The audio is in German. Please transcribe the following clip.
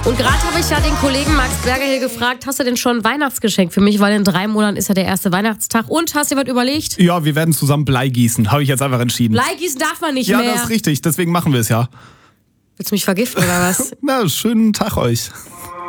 Und gerade habe ich ja den Kollegen Max Berger hier gefragt, hast du denn schon ein Weihnachtsgeschenk für mich? Weil in 3 Monaten ist ja der erste Weihnachtstag. Und, hast du dir was überlegt? Ja, wir werden zusammen Blei gießen. Habe ich jetzt einfach entschieden. Blei gießen darf man nicht ja, mehr. Ja, das ist richtig. Deswegen machen wir es ja. Willst du mich vergiften oder was? Na, schönen Tag euch.